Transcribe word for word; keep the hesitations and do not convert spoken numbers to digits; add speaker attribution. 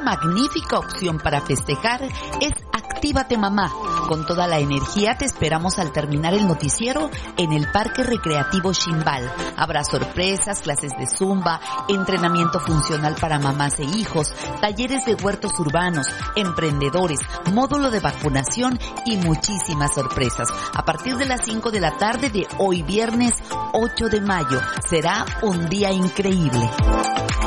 Speaker 1: magnífica opción para festejar es Actívate Mamá. Con toda la energía te esperamos al terminar el noticiero en el Parque Recreativo Ximbal. Habrá sorpresas, clases de zumba, entrenamiento funcional para mamás e hijos, talleres de huertos urbanos, emprendedores, módulo de vacunación y muchísimas sorpresas. A partir de las cinco de la tarde de hoy viernes ocho de mayo. Será un día increíble.